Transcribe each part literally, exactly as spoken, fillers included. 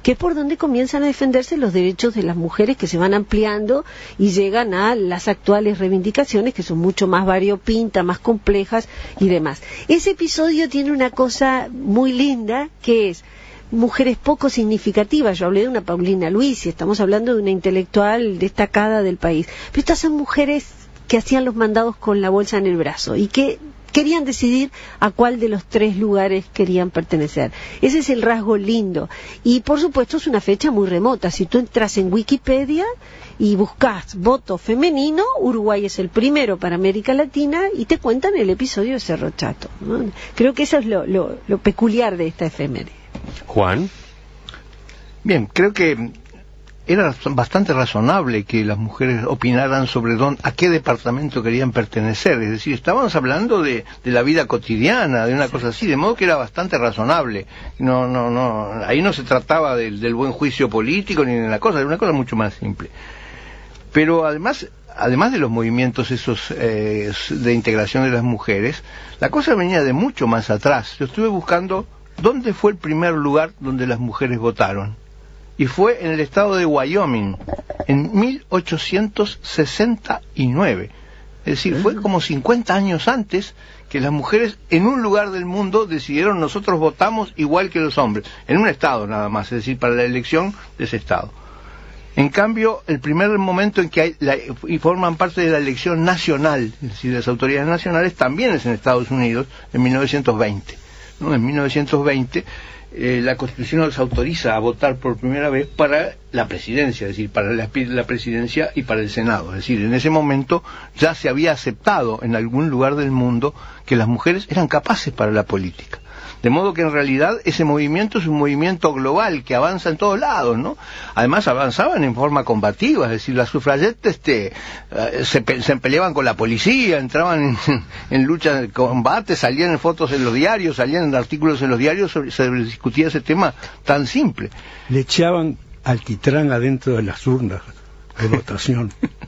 que es por donde comienzan a defenderse los derechos de las mujeres, que se van ampliando y llegan a las actuales reivindicaciones, que son mucho más variopintas, más complejas y demás. Ese episodio tiene una cosa muy linda, que es mujeres poco significativas. Yo hablé de una Paulina Luis y estamos hablando de una intelectual destacada del país, pero estas son mujeres que hacían los mandados con la bolsa en el brazo y que querían decidir a cuál de los tres lugares querían pertenecer. Ese es el rasgo lindo. Y por supuesto es una fecha muy remota. Si tú entras en Wikipedia y buscas voto femenino, Uruguay es el primero para América Latina y te cuentan el episodio de Cerro Chato, ¿no? Creo que eso es lo, lo, lo peculiar de esta efeméride. Juan. Bien, creo que era bastante razonable que las mujeres opinaran sobre don, a qué departamento querían pertenecer. Es decir, estábamos hablando de, de la vida cotidiana, de una cosa así, de modo que era bastante razonable. No, no, no, ahí no se trataba del, del buen juicio político ni de la cosa, era una cosa mucho más simple. Pero además, además de los movimientos esos eh, de integración de las mujeres, la cosa venía de mucho más atrás. Yo estuve buscando dónde fue el primer lugar donde las mujeres votaron. Y fue en el estado de Wyoming, en mil ochocientos sesenta y nueve. Es decir, fue como cincuenta años antes que las mujeres en un lugar del mundo decidieron: nosotros votamos igual que los hombres, en un estado nada más, es decir, para la elección de ese estado. En cambio, el primer momento en que hay la, y forman parte de la elección nacional, es decir, las autoridades nacionales, también es en Estados Unidos, en mil novecientos veinte. ¿No? En mil novecientos veinte eh, la Constitución nos autoriza a votar por primera vez para la presidencia, es decir, para la, la presidencia y para el Senado. Es decir, en ese momento ya se había aceptado en algún lugar del mundo que las mujeres eran capaces para la política. De modo que en realidad ese movimiento es un movimiento global que avanza en todos lados, ¿no? Además avanzaban en forma combativa, es decir, las sufragettes este, uh, se, pe se peleaban con la policía, entraban en, en lucha de combate, salían en fotos en los diarios, salían en artículos en los diarios, sobre, se discutía ese tema tan simple. Le echaban alquitrán adentro de las urnas de votación.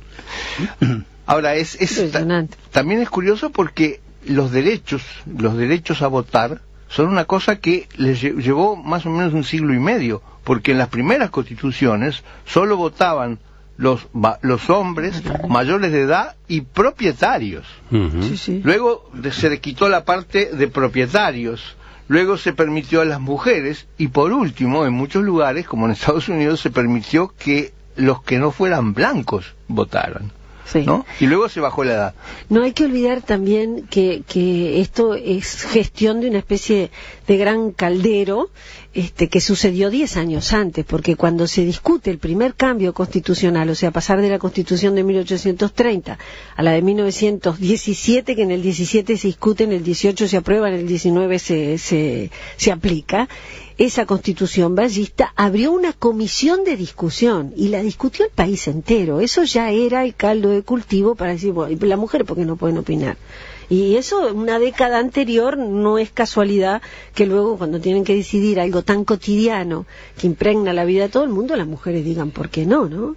Ahora, es, es ta también es curioso porque los derechos, los derechos a votar son una cosa que les llevó más o menos un siglo y medio, porque en las primeras constituciones solo votaban los los hombres mayores de edad y propietarios. Uh-huh. Sí, sí. Luego se le quitó la parte de propietarios, luego se permitió a las mujeres y por último, en muchos lugares, como en Estados Unidos, se permitió que los que no fueran blancos votaran. Sí. ¿No? Y luego se bajó la edad. No hay que olvidar también que, que esto es gestión de una especie de gran caldero este, que sucedió diez años antes, porque cuando se discute el primer cambio constitucional, o sea, pasar de la Constitución de mil ochocientos treinta a la de mil novecientos diecisiete, que en el diecisiete se discute, en el dieciocho se aprueba, en el diecinueve se, se, se aplica, esa Constitución ballista abrió una comisión de discusión y la discutió el país entero. Eso ya era el caldo de cultivo para decir, bueno, ¿y la mujer por qué no pueden opinar? Y eso, una década anterior, no es casualidad que luego, cuando tienen que decidir algo tan cotidiano que impregna la vida de todo el mundo, las mujeres digan por qué no, ¿no?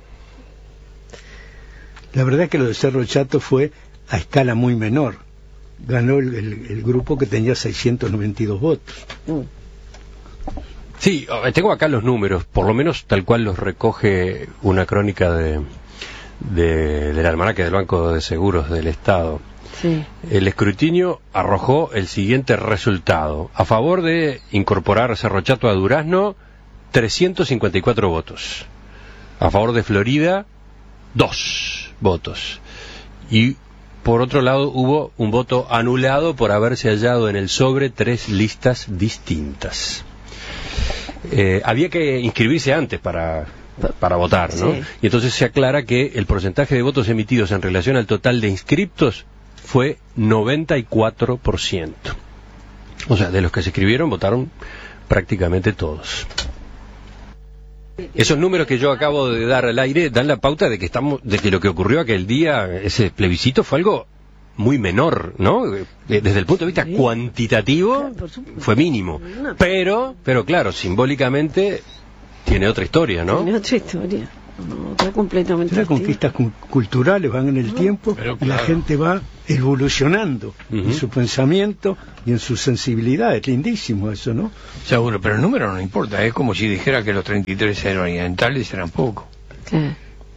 La verdad es que lo de Cerro Chato fue a escala muy menor. Ganó el, el, el grupo que tenía seiscientos noventa y dos votos. Mm. Sí, tengo acá los números, por lo menos tal cual los recoge una crónica de, de del almanaque del Banco de Seguros del Estado. Sí. El escrutinio arrojó el siguiente resultado: a favor de incorporar Cerro Chato a Durazno, trescientos cincuenta y cuatro votos; a favor de Florida, dos votos; y por otro lado hubo un voto anulado por haberse hallado en el sobre tres listas distintas. Eh, había que inscribirse antes para, para votar, ¿no? Sí. Y entonces se aclara que el porcentaje de votos emitidos en relación al total de inscriptos fue noventa y cuatro por ciento. O sea, de los que se inscribieron votaron prácticamente todos. Esos números que yo acabo de dar al aire dan la pauta de que estamos, de que lo que ocurrió aquel día, ese plebiscito, fue algo muy menor, ¿no? Desde el punto de vista sí. cuantitativo, claro, fue mínimo. Pero, pero claro, simbólicamente tiene otra historia, ¿no? Tiene otra historia. no, otra completamente Las distinta. conquistas cu- culturales van en el tiempo, Pero y la claro. gente va evolucionando Ujú. en su pensamiento y en su sensibilidad. Es lindísimo eso, ¿no? Seguro, pero el número no importa. Es como si dijera que los treinta y tres eran orientales, eran pocos. Claro.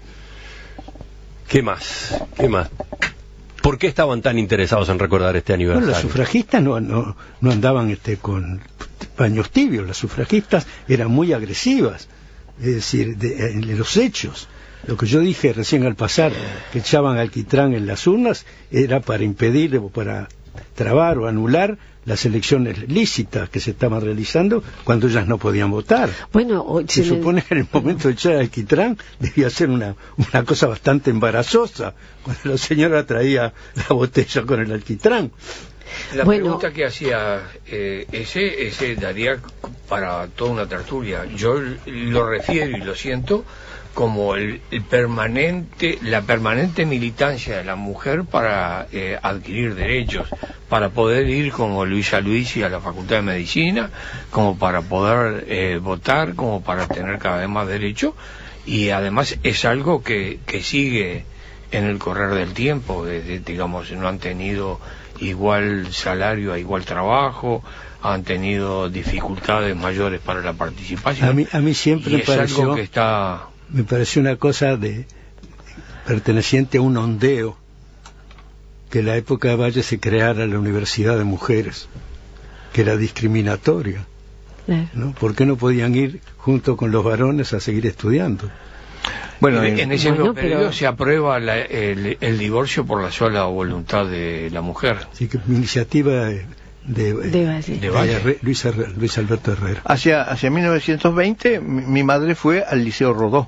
¿Qué más? ¿Qué más? ¿Por qué estaban tan interesados en recordar este Bueno, aniversario? las sufragistas no, no, no andaban este, con paños tibios, las sufragistas eran muy agresivas, es decir, de, en los hechos. Lo que yo dije recién al pasar, que echaban alquitrán en las urnas, era para impedir o para trabar o anular las elecciones lícitas que se estaban realizando cuando ellas no podían votar. Bueno, o- Se si me- supone que en el momento de echar alquitrán debía ser una, una cosa bastante embarazosa, cuando la señora traía la botella con el alquitrán. La Bueno. pregunta que hacía eh, ese, ese daría para toda una tertulia. Yo lo refiero y lo siento como el, el permanente, la permanente militancia de la mujer para eh, adquirir derechos, para poder ir como Luisa Luisi a la Facultad de Medicina, como para poder eh, votar, como para tener cada vez más derechos, y además es algo que, que sigue en el correr del tiempo, desde, digamos, no han tenido igual salario a igual trabajo, han tenido dificultades mayores para la participación. A mí, a mí siempre y me es algo pareció, que está... me pareció una cosa de perteneciente a un ondeo, que en la época de Valle se creara la Universidad de Mujeres, que era discriminatoria, claro. ¿no? ¿Por qué no podían ir junto con los varones a seguir estudiando? Bueno, en, en- en ese Bueno, mismo pero- periodo se aprueba la- el, el divorcio por la sola voluntad de la mujer. Así que mi iniciativa de, de, De Valle. De Valle. Herre- Luis, Herre- Luis Alberto Herrera. hacia, hacia mil novecientos veinte mi, mi madre fue al Liceo Rodó,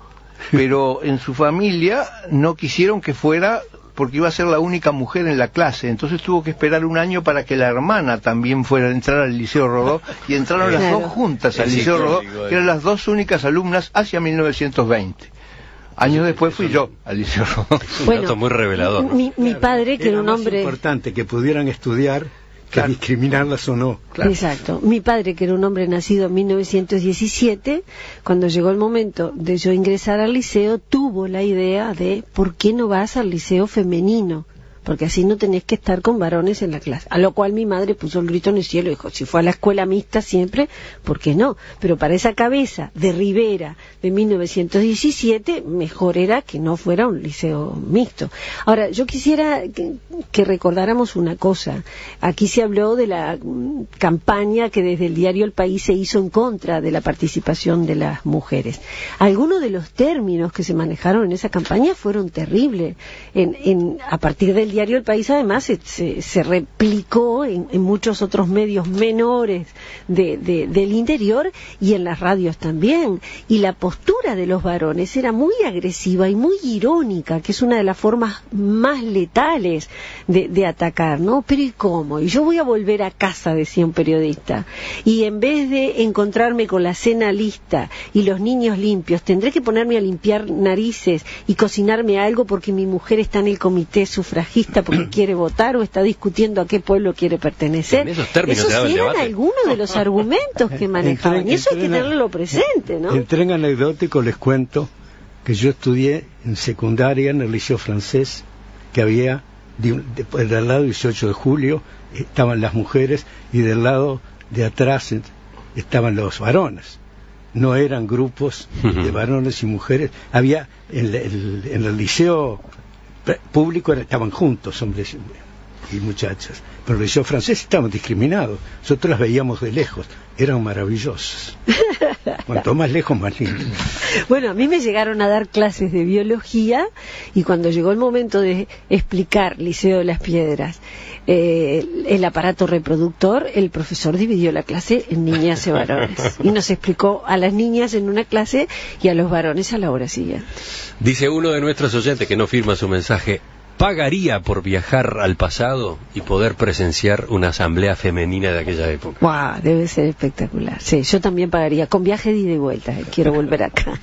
pero en su familia no quisieron que fuera porque iba a ser la única mujer en la clase, entonces tuvo que esperar un año para que la hermana también fuera a entrar al Liceo Rodó, y entraron las Claro. dos juntas al Es Liceo Rodó, icónico, eh. que eran las dos únicas alumnas hacia mil novecientos veinte. Años después fui yo al Liceo Rodó. Un dato muy revelador. Mi, mi padre, que era un más hombre... importante que pudieran estudiar que Claro. discriminarlas o no. Exacto. Mi padre, que era un hombre nacido en mil novecientos diecisiete, cuando llegó el momento de yo ingresar al liceo, tuvo la idea de ¿por qué no vas al liceo femenino? Porque así no tenés que estar con varones en la clase. A lo cual mi madre puso el grito en el cielo y dijo, si fue a la escuela mixta siempre, ¿por qué no? Pero para esa cabeza de Rivera de mil novecientos diecisiete, mejor era que no fuera un liceo mixto. Ahora, yo quisiera que, que recordáramos una cosa. Aquí se habló de la mm, campaña que desde el diario El País se hizo en contra de la participación de las mujeres. Algunos de los términos que se manejaron en esa campaña fueron terribles. En, en, a partir del diario El País, además, se, se, se replicó en, en muchos otros medios menores de, de, del interior y en las radios también. Y la postura de los varones era muy agresiva y muy irónica, que es una de las formas más letales de, de atacar, ¿no? Pero ¿y cómo? Y yo voy a volver a casa, decía un periodista, y en vez de encontrarme con la cena lista y los niños limpios, tendré que ponerme a limpiar narices y cocinarme algo porque mi mujer está en el comité sufragista porque quiere votar o está discutiendo a qué pueblo quiere pertenecer. En esos términos Esos se daba el eran debate. algunos de los argumentos que manejaban. En tren- Y eso en hay que tren- tenerlo presente, ¿no? En tren anecdótico les cuento que yo estudié en secundaria en el Liceo Francés, que había de un- de- del lado dieciocho de julio estaban las mujeres y del lado de atrás eh, estaban los varones. No eran grupos de varones y mujeres. Había en el, el- en el liceo pre- público era- estaban juntos hombres y, y muchachas, pero en el liceo francés estaban discriminados. Nosotros las veíamos de lejos, eran maravillosos. Cuanto más lejos, más lindo. Bueno, a mí me llegaron a dar clases de biología y cuando llegó el momento de explicar Liceo de las Piedras, eh, el aparato reproductor, el profesor dividió la clase en niñas y varones y nos explicó a las niñas en una clase y a los varones a la hora siguiente. Dice uno de nuestros oyentes que no firma su mensaje, pagaría por viajar al pasado y poder presenciar una asamblea femenina de aquella época. ¡Guau! Debe ser espectacular. Sí, yo también pagaría, con viaje de ida y vuelta, eh, quiero volver acá.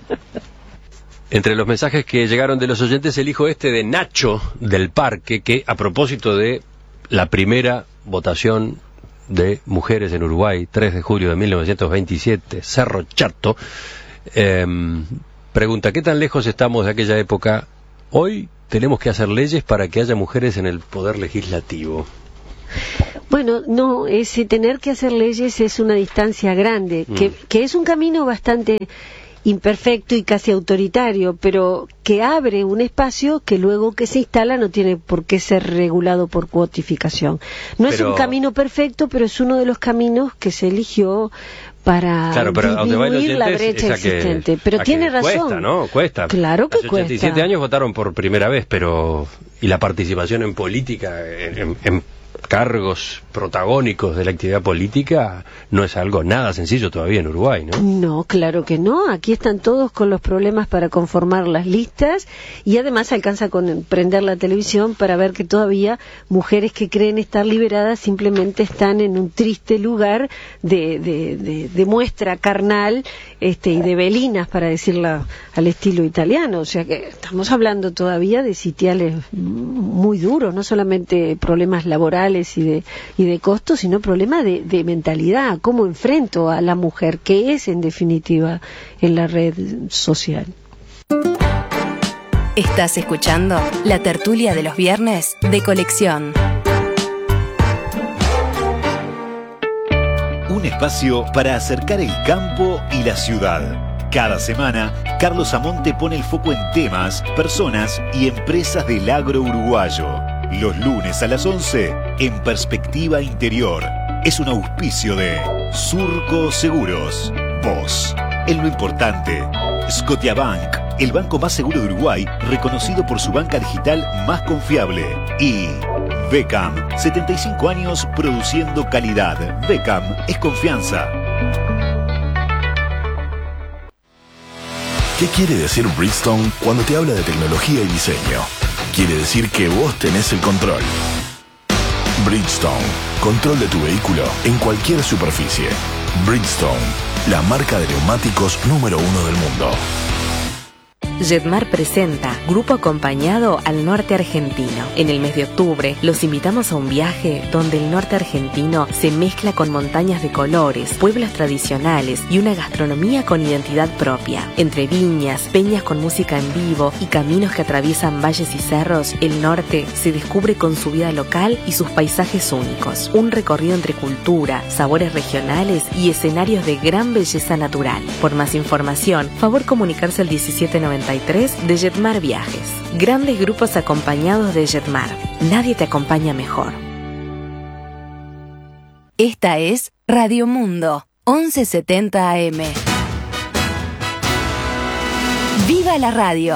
Entre los mensajes que llegaron de los oyentes, elijo este de Nacho del Parque, que a propósito de la primera votación de mujeres en Uruguay, tres de julio de mil novecientos veintisiete, Cerro Chato, eh, Pregunta, ¿qué tan lejos estamos de aquella época? Hoy tenemos que hacer leyes para que haya mujeres en el poder legislativo. Bueno, no, ese tener que hacer leyes es una distancia grande, mm. que, que es un camino bastante imperfecto y casi autoritario, pero que abre un espacio que luego que se instala no tiene por qué ser regulado por cuotificación. No pero... es un camino perfecto, pero es uno de los caminos que se eligió para claro, pero disminuir la brecha existente. Que, pero tiene que razón. Cuesta, ¿no? Cuesta. Claro que Hace cuesta. ochenta y siete años votaron por primera vez, pero... Y la participación en política, en, en, en cargos protagónicos de la actividad política, no es algo nada sencillo todavía en Uruguay, ¿no? No, claro que no. Aquí están todos con los problemas para conformar las listas y además alcanza con prender la televisión para ver que todavía mujeres que creen estar liberadas simplemente están en un triste lugar de, de, de, de muestra carnal este, y de velinas, para decirla al estilo italiano. O sea que estamos hablando todavía de sitiales muy duros, no solamente problemas laborales y de, y de costos, sino problemas de, de mentalidad, cómo enfrento a la mujer, que es en definitiva en la red social. Estás escuchando la tertulia de los viernes de Colección. Un espacio para acercar el campo y la ciudad. Cada semana, Carlos Amonte pone el foco en temas, personas y empresas del agro uruguayo. Los lunes a las once, en Perspectiva Interior. Es un auspicio de Surco Seguros. Vos, en lo importante. Scotiabank, el banco más seguro de Uruguay, reconocido por su banca digital más confiable. Y Becam, setenta y cinco años produciendo calidad. Becam es confianza. ¿Qué quiere decir Bridgestone cuando te habla de tecnología y diseño? Quiere decir que vos tenés el control. Bridgestone, control de tu vehículo en cualquier superficie. Bridgestone, la marca de neumáticos número uno del mundo. Jetmar presenta Grupo Acompañado al Norte Argentino. En el mes de octubre los invitamos a un viaje donde el norte argentino se mezcla con montañas de colores, pueblos tradicionales y una gastronomía con identidad propia. Entre viñas, peñas con música en vivo y caminos que atraviesan valles y cerros, el norte se descubre con su vida local y sus paisajes únicos. Un recorrido entre cultura, sabores regionales y escenarios de gran belleza natural. Por más información, favor comunicarse al diecisiete noventa y tres de Jetmar Viajes. Grandes grupos acompañados de Jetmar. Nadie te acompaña mejor. Esta es Radio Mundo, once setenta A M. ¡Viva la radio!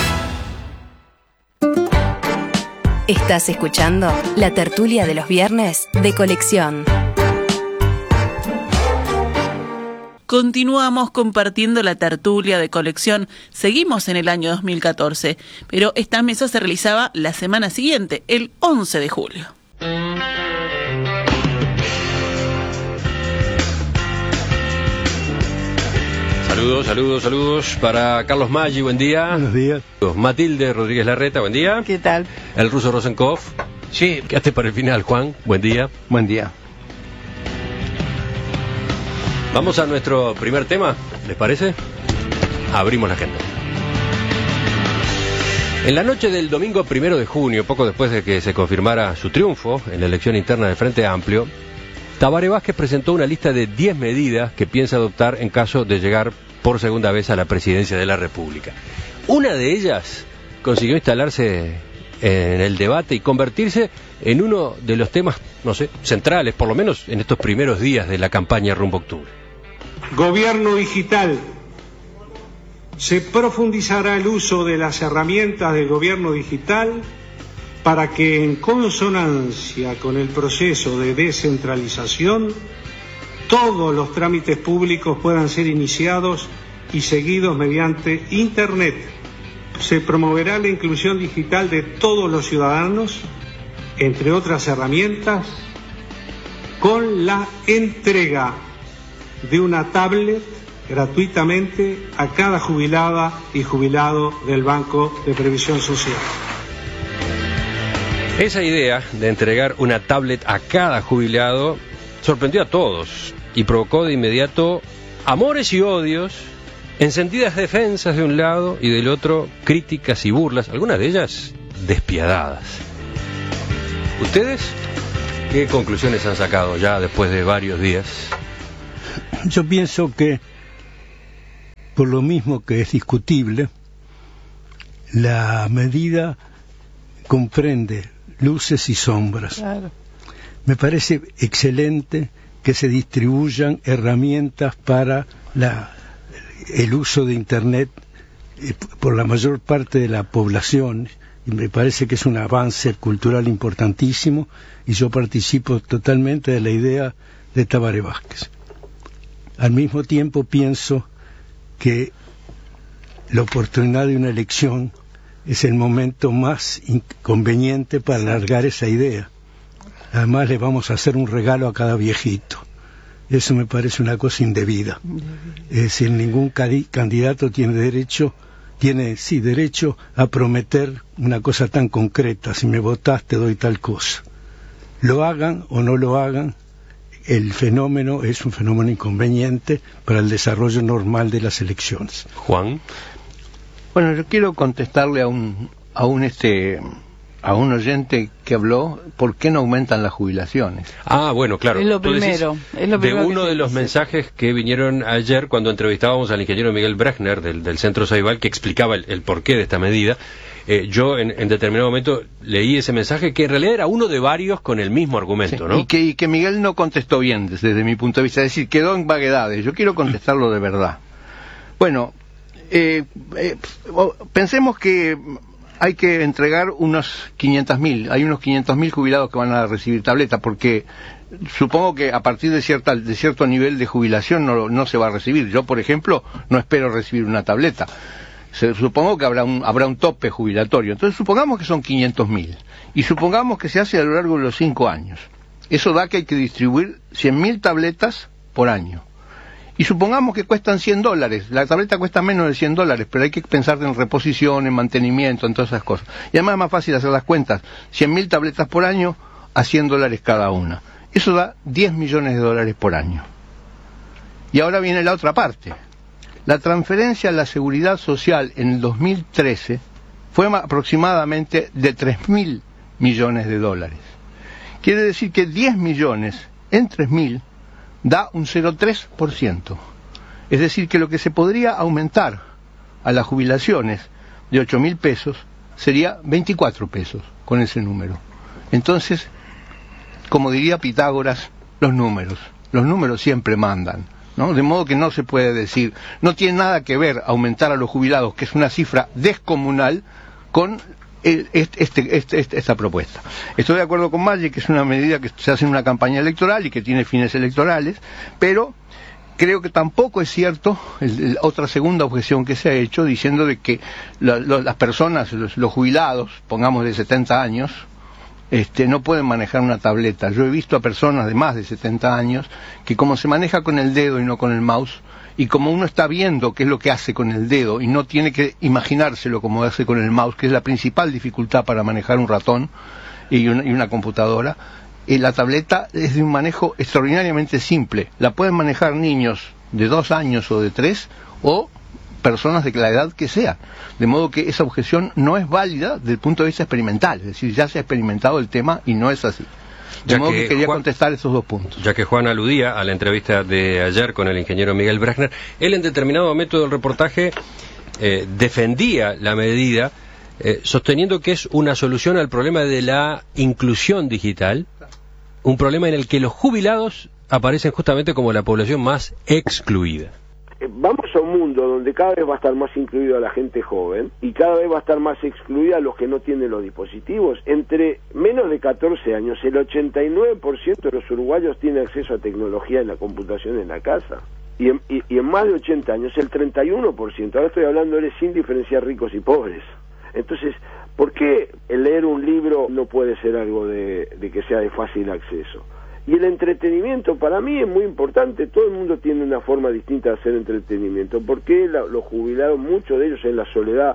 Estás escuchando la tertulia de los viernes de Colección. Continuamos compartiendo la tertulia de Colección. Seguimos en el año dos mil catorce, pero esta mesa se realizaba la semana siguiente, el once de julio. Saludos, saludos, saludos para Carlos Maggi, buen día. Buenos días. Matilde Rodríguez Larreta, buen día. ¿Qué tal? El ruso Rosenkopf. Sí. Quedaste para el final, Juan, buen día. Buen día. Vamos a nuestro primer tema, ¿les parece? Abrimos la agenda. En la noche del domingo primero de junio, poco después de que se confirmara su triunfo en la elección interna del Frente Amplio, Tabaré Vázquez presentó una lista de diez medidas que piensa adoptar en caso de llegar por segunda vez a la presidencia de la República. Una de ellas consiguió instalarse en el debate y convertirse en uno de los temas, no sé, centrales, por lo menos en estos primeros días de la campaña rumbo a octubre. Gobierno digital. Se profundizará el uso de las herramientas del gobierno digital para que, en consonancia con el proceso de descentralización, todos los trámites públicos puedan ser iniciados y seguidos mediante Internet. Se promoverá la inclusión digital de todos los ciudadanos, entre otras herramientas, con la entrega de una tablet gratuitamente a cada jubilada y jubilado del Banco de Previsión Social. Esa idea de entregar una tablet a cada jubilado sorprendió a todos y provocó de inmediato amores y odios Encendidas defensas de un lado y del otro críticas y burlas, algunas de ellas despiadadas. ¿Ustedes qué conclusiones han sacado ya después de varios días? Yo pienso que, por lo mismo que es discutible, la medida comprende luces y sombras. Claro. Me parece excelente que se distribuyan herramientas para la, el uso de Internet eh, por la mayor parte de la población, y me parece que es un avance cultural importantísimo, y yo participo totalmente de la idea de Tabaré Vázquez. Al mismo tiempo pienso que la oportunidad de una elección es el momento más inconveniente para alargar esa idea. Además le vamos a hacer un regalo a cada viejito. Eso me parece una cosa indebida. Es decir, ningún candidato tiene derecho, tiene sí derecho a prometer una cosa tan concreta. Si me votás te doy tal cosa. Lo hagan o no lo hagan, el fenómeno es un fenómeno inconveniente para el desarrollo normal de las elecciones. Juan. Bueno, yo quiero contestarle a un a un este a un oyente que habló, ¿por qué no aumentan las jubilaciones? Ah, bueno, claro. Es lo primero. Es lo primero de uno de los dice. mensajes que vinieron ayer cuando entrevistábamos al ingeniero Miguel Brechner del, del Centro Ceibal, que explicaba el, el porqué de esta medida. Eh, yo en, en determinado momento leí ese mensaje que en realidad era uno de varios con el mismo argumento, sí, ¿no? Y que, y que Miguel no contestó bien desde, desde mi punto de vista, es decir, quedó en vaguedades. Yo quiero contestarlo de verdad. Bueno, eh, eh, pensemos que hay que entregar unos quinientos mil, hay unos quinientos mil jubilados que van a recibir tableta, porque supongo que a partir de cierta de cierto nivel de jubilación no, no se va a recibir. Yo, por ejemplo, no espero recibir una tableta. Se, supongo que habrá un, habrá un tope jubilatorio. Entonces supongamos que son quinientos mil y supongamos que se hace a lo largo de los cinco años. Eso da que hay que distribuir cien mil tabletas por año. Y supongamos que cuestan cien dólares. La tableta cuesta menos de cien dólares, pero hay que pensar en reposición, en mantenimiento, en todas esas cosas. Y además es más fácil hacer las cuentas. cien mil tabletas por año a cien dólares cada una. Eso da diez millones de dólares por año. Y ahora viene la otra parte. La transferencia a la seguridad social en el dos mil trece fue aproximadamente de tres mil millones de dólares. Quiere decir que diez millones en tres mil da un cero coma tres por ciento. Es decir, que lo que se podría aumentar a las jubilaciones de ocho mil pesos sería veinticuatro pesos con ese número. Entonces, como diría Pitágoras, los números, los números siempre mandan, ¿no? De modo que no se puede decir, no tiene nada que ver aumentar a los jubilados, que es una cifra descomunal, con el, este, este, este, esta propuesta. Estoy de acuerdo con Maggi, que es una medida que se hace en una campaña electoral y que tiene fines electorales, pero creo que tampoco es cierto el, el, otra segunda objeción que se ha hecho, diciendo de que la, lo, las personas, los, los jubilados, pongamos de setenta años, Este, no pueden manejar una tableta. Yo he visto a personas de más de setenta años que, como se maneja con el dedo y no con el mouse, y como uno está viendo qué es lo que hace con el dedo y no tiene que imaginárselo como hace con el mouse, que es la principal dificultad para manejar un ratón y una, y una computadora, y la tableta es de un manejo extraordinariamente simple. La pueden manejar niños de dos años o de tres, o personas de la edad que sea, de modo que esa objeción no es válida desde el punto de vista experimental, es decir, ya se ha experimentado el tema y no es así. De Ya modo que que quería Juan, contestar esos dos puntos. Ya que Juan aludía a la entrevista de ayer con el ingeniero Miguel Brechner, él en determinado momento del reportaje eh, defendía la medida eh, sosteniendo que es una solución al problema de la inclusión digital, un problema en el que los jubilados aparecen justamente como la población más excluida. Vamos a un mundo donde cada vez va a estar más incluida la gente joven y cada vez va a estar más excluida los que no tienen los dispositivos. Entre menos de catorce años, el ochenta y nueve por ciento de los uruguayos tiene acceso a tecnología en la computación en la casa. Y en, y, y en más de ochenta años, el treinta y uno por ciento. Ahora estoy hablando sin diferenciar ricos y pobres. Entonces, ¿por qué el leer un libro no puede ser algo de, de que sea de fácil acceso? Y el entretenimiento para mí es muy importante. Todo el mundo tiene una forma distinta de hacer entretenimiento. ¿Por qué la, los jubilados, muchos de ellos en la soledad,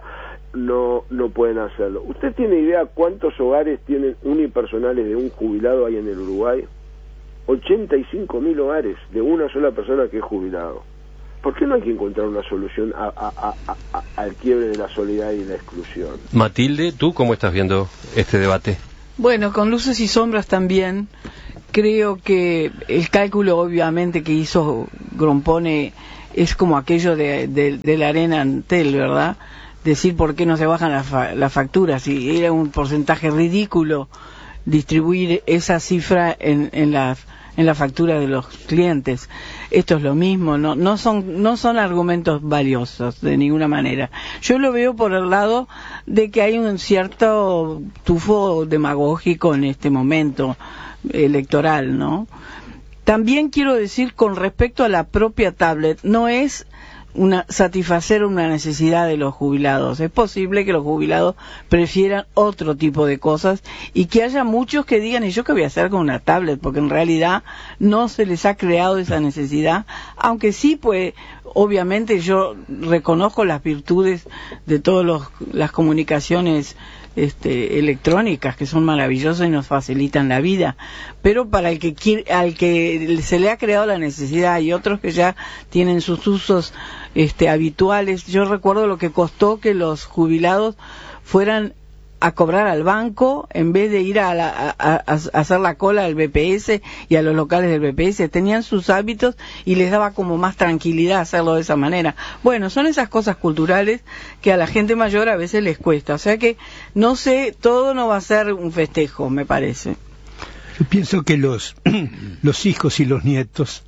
no no pueden hacerlo? ¿Usted tiene idea cuántos hogares tienen unipersonales de un jubilado hay en el Uruguay? ochenta y cinco mil hogares de una sola persona que es jubilado. ¿por qué no hay que encontrar una solución a, a, a, a, al quiebre de la soledad y la exclusión? Matilde, ¿tú cómo estás viendo este debate? Bueno, con luces y sombras también. Creo que el cálculo obviamente que hizo Grompone es como aquello de, de, de la arena Antel, ¿verdad? Decir por qué no se bajan las fa la facturas, si era un porcentaje ridículo distribuir esa cifra en, en la en la factura de los clientes. Esto es lo mismo, no no son no son argumentos valiosos de ninguna manera. Yo lo veo por el lado de que hay un cierto tufo demagógico en este momento electoral, ¿no? También quiero decir con respecto a la propia tablet, no es una satisfacer una necesidad de los jubilados. Es posible que los jubilados prefieran otro tipo de cosas y que haya muchos que digan, ¿y yo qué voy a hacer con una tablet? Porque en realidad no se les ha creado esa necesidad, aunque sí, pues, obviamente yo reconozco las virtudes de todas las comunicaciones Este, electrónicas, que son maravillosas y nos facilitan la vida, pero para el que quiere, al que se le ha creado la necesidad y otros que ya tienen sus usos este, habituales. Yo recuerdo lo que costó que los jubilados fueran a cobrar al banco en vez de ir a, la, a, a, a hacer la cola al B P S y a los locales del B P S. Tenían sus hábitos y les daba como más tranquilidad hacerlo de esa manera. Bueno, son esas cosas culturales que a la gente mayor a veces les cuesta. O sea que, no sé, todo no va a ser un festejo, me parece. Yo pienso que los, los hijos y los nietos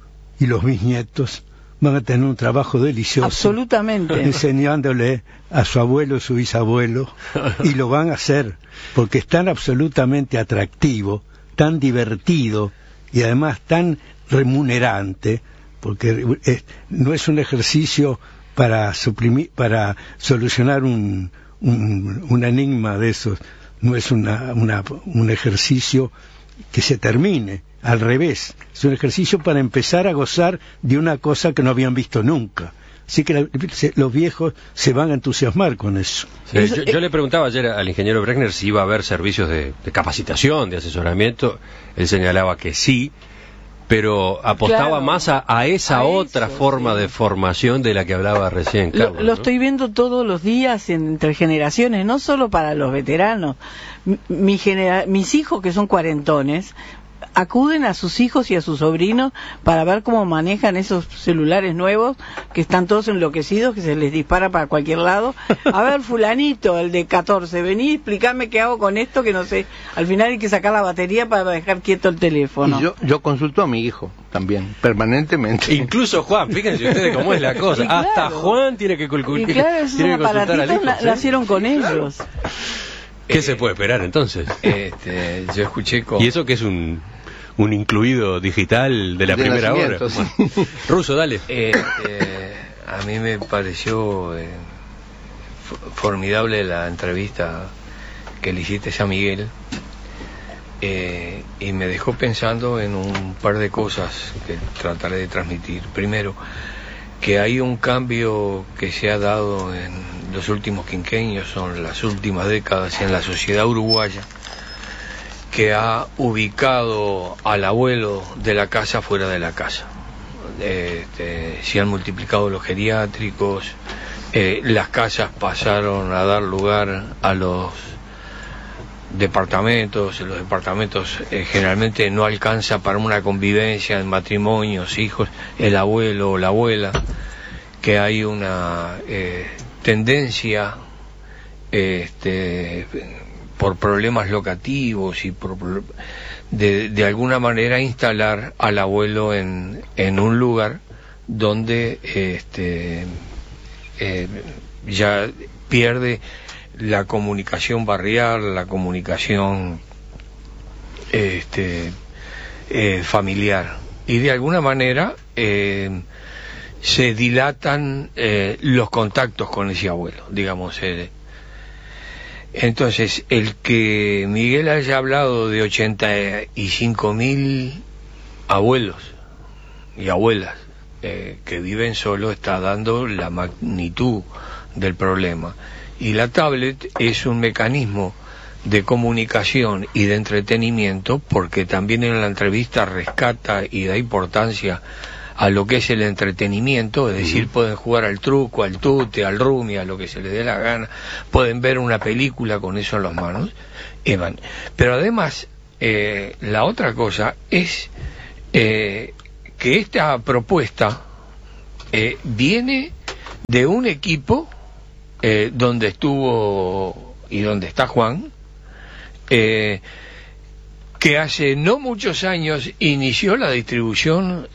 y los bisnietos van a tener un trabajo delicioso. Absolutamente. Enseñándole a su abuelo y su bisabuelo, y lo van a hacer porque es tan absolutamente atractivo, tan divertido y además tan remunerante, porque es, no es un ejercicio para suprimir, para solucionar un, un, un enigma de esos, no es una, una, un ejercicio que se termine. Al revés, es un ejercicio para empezar a gozar de una cosa que no habían visto nunca. Así que la, se, los viejos se van a entusiasmar con eso. Sí, yo, yo le preguntaba ayer al ingeniero Brechner si iba a haber servicios de, de capacitación, de asesoramiento. Él señalaba que sí, pero apostaba claro, más a, a esa a otra eso, forma sí. de formación de la que hablaba recién Carlos. Lo, lo ¿no? estoy viendo todos los días en, entre generaciones, no solo para los veteranos. Mi, mi genera, mis hijos, que son cuarentones, acuden a sus hijos y a sus sobrinos para ver cómo manejan esos celulares nuevos que están todos enloquecidos, que se les dispara para cualquier lado. A ver, fulanito, el de catorce, vení, explícame qué hago con esto, que no sé. Al final hay que sacar la batería para dejar quieto el teléfono. Y yo, yo consulto a mi hijo también, permanentemente. Incluso Juan, fíjense ustedes cómo es la cosa. Y claro, hasta Juan tiene que, calcul- y claro, esos tiene que consultar al aparatitos hijo. na- ¿sí? nacieron con ellos. ¿Qué Eh, se puede esperar entonces? Este, yo escuché con... Y eso que es un, un incluido digital de la De primera hora. nacimiento, sí. Bueno. Ruso, dale. Eh, eh, a mí me pareció eh, f- formidable la entrevista que le hiciste a Miguel, eh, y me dejó pensando en un par de cosas que trataré de transmitir. Primero, que hay un cambio que se ha dado en los últimos quinquenios, son las últimas décadas, en la sociedad uruguaya, que ha ubicado al abuelo de la casa fuera de la casa. Este, se han multiplicado los geriátricos, eh, las casas pasaron a dar lugar a los departamentos, los departamentos eh, generalmente no alcanza para una convivencia en matrimonios, hijos, el abuelo o la abuela, que hay una eh, tendencia este, por problemas locativos y por, de, de alguna manera instalar al abuelo en, en un lugar donde este, eh, ya pierde la comunicación barrial, la comunicación este, eh, familiar, y de alguna manera eh, se dilatan eh, los contactos con ese abuelo, digamos. Eh. Entonces, el que Miguel haya hablado de ochenta y cinco mil abuelos y abuelas eh, que viven solo está dando la magnitud del problema. Y la tablet es un mecanismo de comunicación y de entretenimiento, porque también en la entrevista rescata y da importancia a lo que es el entretenimiento, es decir, pueden jugar al truco, al tute, al rumi, a lo que se les dé la gana, pueden ver una película con eso en las manos, y van. Pero además, eh, la otra cosa es eh, que esta propuesta eh, viene de un equipo eh, donde estuvo y donde está Juan, eh, que hace no muchos años inició la distribución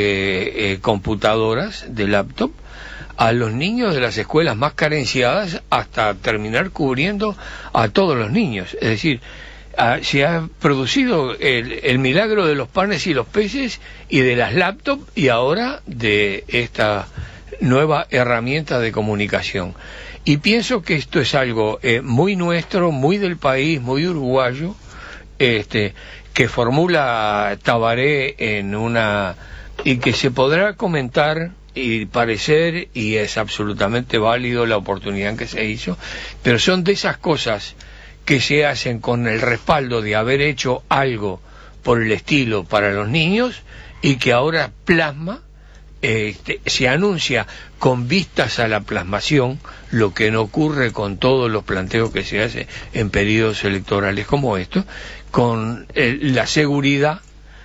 de eh, computadoras, de laptop, a los niños de las escuelas más carenciadas hasta terminar cubriendo a todos los niños. Es decir, a, se ha producido el, el milagro de los panes y los peces y de las laptops y ahora de esta nueva herramienta de comunicación. Y pienso que esto es algo eh, muy nuestro, muy del país, muy uruguayo, este, que formula Tabaré en una, y que se podrá comentar y parecer, y es absolutamente válido la oportunidad en que se hizo, pero son de esas cosas que se hacen con el respaldo de haber hecho algo por el estilo para los niños y que ahora plasma, este, se anuncia con vistas a la plasmación, lo que no ocurre con todos los planteos que se hacen en periodos electorales como estos, con eh, la seguridad,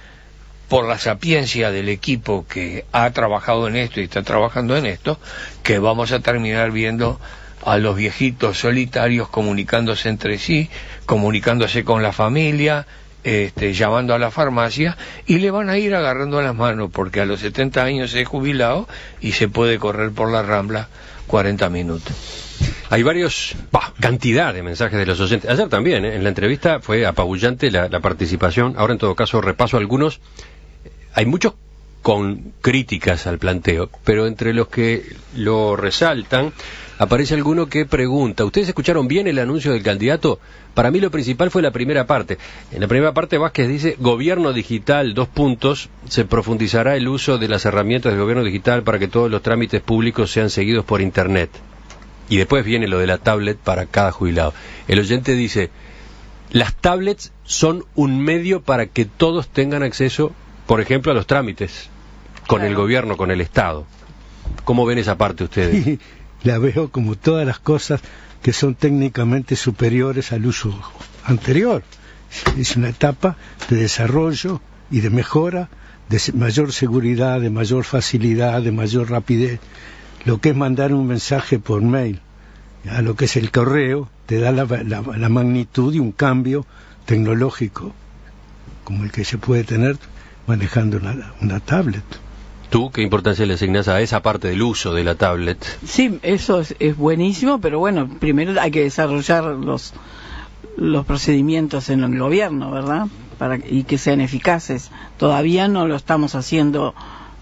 por la sapiencia del equipo que ha trabajado en esto y está trabajando en esto, que vamos a terminar viendo a los viejitos solitarios comunicándose entre sí, comunicándose con la familia, este, llamando a la farmacia, y le van a ir agarrando las manos, porque a los setenta años es jubilado y se puede correr por la Rambla cuarenta minutos. Hay varios, bah, cantidad de mensajes de los oyentes. Ayer también, ¿eh? En la entrevista fue apabullante la, la participación. Ahora en todo caso repaso algunos. Hay muchos con críticas al planteo, pero entre los que lo resaltan aparece alguno que pregunta: ¿ustedes escucharon bien el anuncio del candidato? Para mí lo principal fue la primera parte. En la primera parte Vázquez dice: gobierno digital, dos puntos, se profundizará el uso de las herramientas del gobierno digital para que todos los trámites públicos sean seguidos por internet. Y después viene lo de la tablet para cada jubilado. El oyente dice: las tablets son un medio para que todos tengan acceso, por ejemplo, a los trámites con claro. el gobierno, con el Estado. ¿Cómo ven esa parte ustedes? La veo como todas las cosas que son técnicamente superiores al uso anterior. Es una etapa de desarrollo y de mejora, de mayor seguridad, de mayor facilidad, de mayor rapidez. Lo que es mandar un mensaje por mail a lo que es el correo te da la, la, la magnitud de un cambio tecnológico como el que se puede tener manejando una, una tablet. ¿Tú qué importancia le asignas a esa parte del uso de la tablet? Sí, eso es, es buenísimo, pero bueno, primero hay que desarrollar los los procedimientos en el gobierno, ¿verdad? Para y que sean eficaces. Todavía no lo estamos haciendo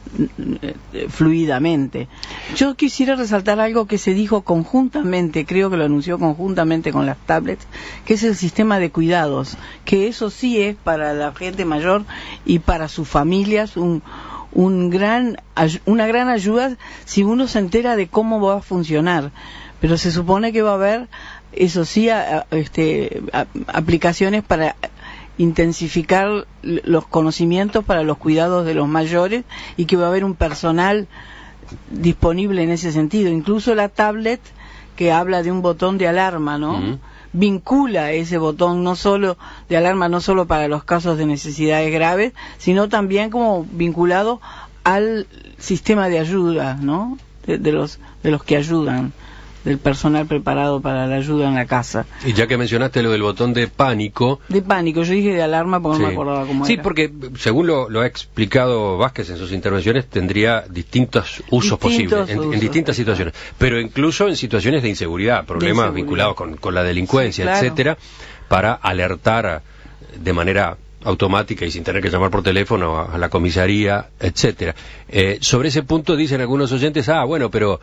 fluidamente. Yo quisiera resaltar algo que se dijo conjuntamente, creo que lo anunció conjuntamente con las tablets, que es el sistema de cuidados, que eso sí es para la gente mayor y para sus familias un, un gran, una gran ayuda si uno se entera de cómo va a funcionar. Pero se supone que va a haber, eso sí, a, a, este, a, aplicaciones para intensificar los conocimientos para los cuidados de los mayores y que va a haber un personal disponible en ese sentido. Incluso la tablet que habla de un botón de alarma, ¿no? Uh-huh. Vincula ese botón no solo de alarma, no solo para los casos de necesidades graves, sino también como vinculado al sistema de ayuda, ¿no? De, de los de los que ayudan, del personal preparado para la ayuda en la casa. Y ya que mencionaste lo del botón de pánico... De pánico, yo dije de alarma porque sí. no me acordaba cómo sí, era. Sí, porque según lo, lo ha explicado Vázquez en sus intervenciones, tendría distintos usos distintos posibles, en, usos, en distintas situaciones, pero incluso en situaciones de inseguridad, problemas de inseguridad. vinculados con, con la delincuencia, sí, claro. etcétera, para alertar de manera automática y sin tener que llamar por teléfono a, a la comisaría, etcétera. Eh, sobre ese punto dicen algunos oyentes, ah, bueno, pero...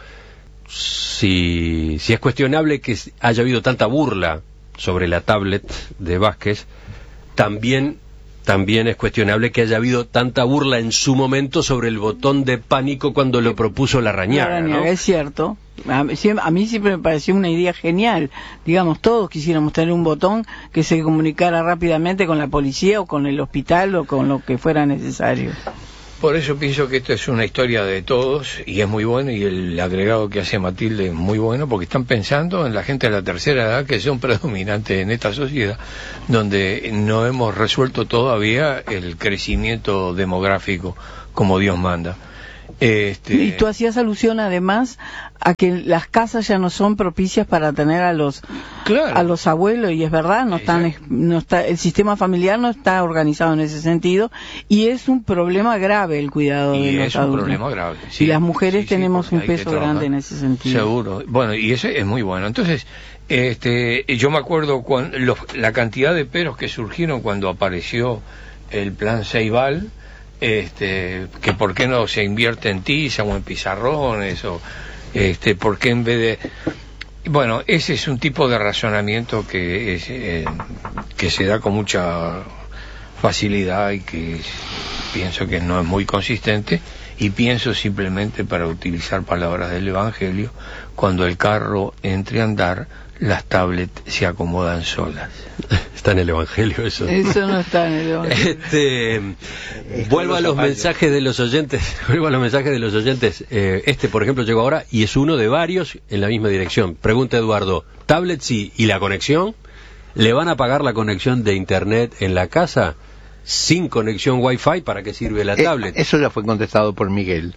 Si, si es cuestionable que haya habido tanta burla sobre la tablet de Vázquez, también, también es cuestionable que haya habido tanta burla en su momento sobre el botón de pánico cuando lo propuso Larrañaga, ¿no? Es cierto. A, a mí siempre me pareció una idea genial. Digamos, todos quisiéramos tener un botón que se comunicara rápidamente con la policía o con el hospital o con lo que fuera necesario. Por eso pienso que esto es una historia de todos y es muy bueno, y el agregado que hace Matilde es muy bueno, porque están pensando en la gente de la tercera edad que son predominantes en esta sociedad, donde no hemos resuelto todavía el crecimiento demográfico como Dios manda. Este... Y tú hacías alusión además a que las casas ya no son propicias para tener a los claro. a los abuelos, y es verdad, no están, no está, el sistema familiar no está organizado en ese sentido, y es un problema grave el cuidado y de los es adultos. un problema grave, sí. Y las mujeres sí, tenemos sí, un peso grande en ese sentido. Seguro. Bueno, y eso es muy bueno. Entonces, este, yo me acuerdo cuando los, la cantidad de peros que surgieron cuando apareció el plan Ceibal. Este, que por qué no se invierte en tiza o en pizarrones, o este, por qué en vez de... Bueno, ese es un tipo de razonamiento que es, eh, que se da con mucha facilidad y que pienso que no es muy consistente, y pienso simplemente, para utilizar palabras del Evangelio, cuando el carro entre a andar, las tablets se acomodan solas. Está en el Evangelio eso. Eso no está en el Evangelio. Este, vuelvo a los mensajes de los oyentes. Vuelvo a los mensajes de los oyentes. Eh, este, por ejemplo, llegó ahora y es uno de varios en la misma dirección. Pregunta Eduardo: ¿tablets y, y la conexión? ¿Le van a pagar la conexión de internet en la casa? Sin conexión Wi-Fi, ¿para qué sirve la tablet? Eh, eso ya fue contestado por Miguel.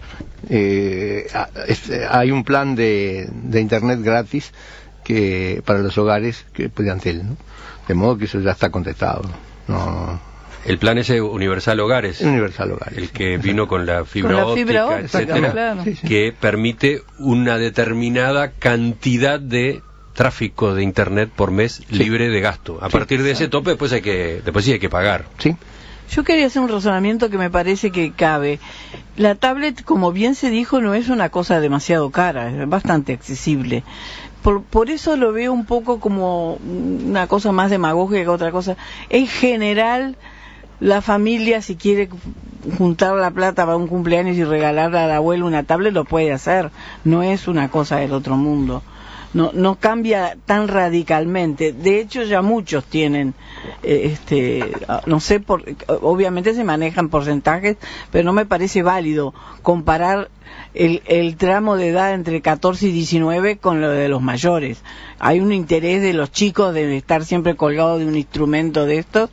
Eh, este, hay un plan de, de internet gratis que para los hogares que de Antel, ¿no? De modo que eso ya está contestado. No. El plan ese Universal Hogares. Universal Hogares. El que vino con la fibra con la óptica, fibra óptica, etcétera, claro. Sí, sí. Que permite una determinada cantidad de tráfico de internet por mes sí. libre de gasto. A sí, partir de ese tope después hay que después sí hay que pagar. Sí. Yo quería hacer un razonamiento que me parece que cabe. La tablet, como bien se dijo, no es una cosa demasiado cara, es bastante accesible. Por, por eso lo veo un poco como una cosa más demagógica que otra cosa. En general, la familia, si quiere juntar la plata para un cumpleaños y regalarle al abuelo una tablet, lo puede hacer. No es una cosa del otro mundo. No, no cambia tan radicalmente. De hecho, ya muchos tienen, eh, este, no sé, por, obviamente se manejan porcentajes, pero no me parece válido comparar el, el tramo de edad entre catorce y diecinueve con lo de los mayores. Hay un interés de los chicos de estar siempre colgados de un instrumento de estos,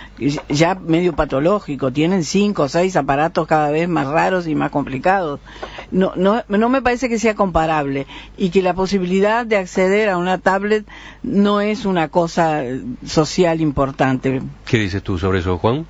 ya medio patológico. Tienen cinco o seis aparatos cada vez más raros y más complicados. No, no, no me parece que sea comparable, y que la posibilidad de acceder a una tablet no es una cosa social importante. ¿Qué dices tú sobre eso, Juan?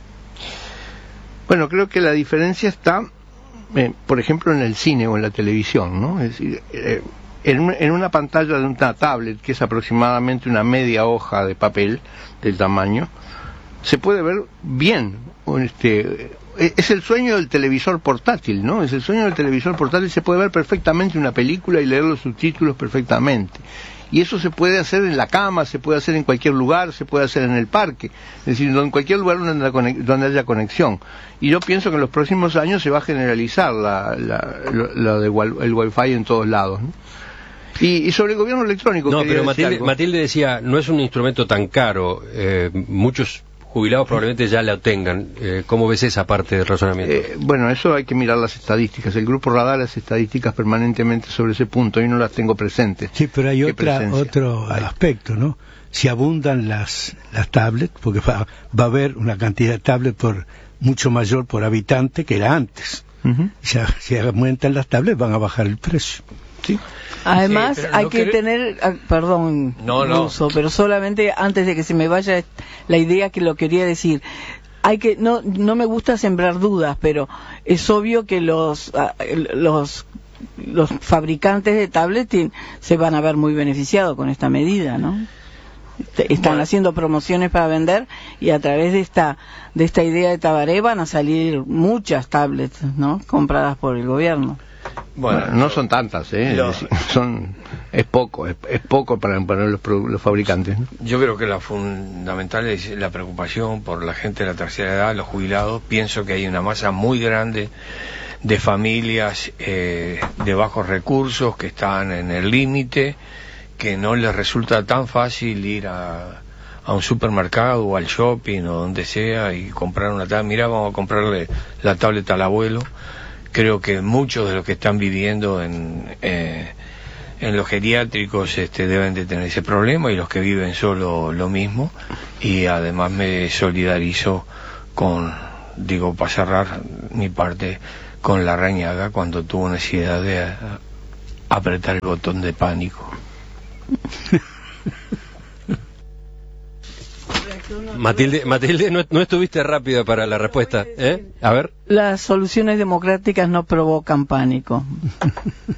Bueno, creo que la diferencia está, eh, por ejemplo, en el cine o en la televisión, ¿no? Es decir, eh, en, un, en una pantalla de una tablet, que es aproximadamente una media hoja de papel del tamaño, se puede ver bien. Este, es el sueño del televisor portátil, ¿no? Es el sueño del televisor portátil. Se puede ver perfectamente una película y leer los subtítulos perfectamente. Y eso se puede hacer en la cama, se puede hacer en cualquier lugar, se puede hacer en el parque. Es decir, en cualquier lugar donde haya conexión. Y yo pienso que en los próximos años se va a generalizar la, la, la de, el Wi-Fi en todos lados, ¿no? Y, y sobre el gobierno electrónico... No, pero Matilde, Matilde decía, no es un instrumento tan caro. Eh, muchos jubilados probablemente ya la tengan. Eh, ¿Cómo ves esa parte del razonamiento? Eh, bueno, eso hay que mirar las estadísticas. El Grupo Radar hace estadísticas permanentemente sobre ese punto y no las tengo presentes. Sí, pero hay otra, otro hay? aspecto, ¿no? Si abundan las, las tablets, porque va, va a haber una cantidad de tablets por mucho mayor por habitante que era antes. Uh-huh. Si, si aumentan las tablets van a bajar el precio. Sí. Además, sí, hay no que quiere... tener, perdón, no, no. Ruso, pero solamente antes de que se me vaya la idea que lo quería decir, hay que, no, no me gusta sembrar dudas, pero es obvio que los, los, los fabricantes de tablets se van a ver muy beneficiados con esta medida, ¿no? Están bueno. haciendo promociones para vender, y a través de esta, de esta idea de Tabaré van a salir muchas tablets, ¿no? Compradas por el gobierno. Bueno, bueno, no son tantas, ¿eh? Lo... son es poco, es, es poco para, para los, los fabricantes, ¿no? Yo creo que la fundamental es la preocupación por la gente de la tercera edad, los jubilados. Pienso que hay una masa muy grande de familias eh, de bajos recursos que están en el límite, que no les resulta tan fácil ir a, a un supermercado o al shopping o donde sea y comprar una tablet. Mira, vamos a comprarle la tablet al abuelo. Creo que muchos de los que están viviendo en eh, en los geriátricos este, deben de tener ese problema, y los que viven solo lo mismo. Y además me solidarizo con, digo, para cerrar mi parte, con Larrañaga cuando tuvo necesidad de apretar el botón de pánico. Matilde, Matilde no, no estuviste rápida para la respuesta, ¿eh? A ver. Las soluciones democráticas no provocan pánico.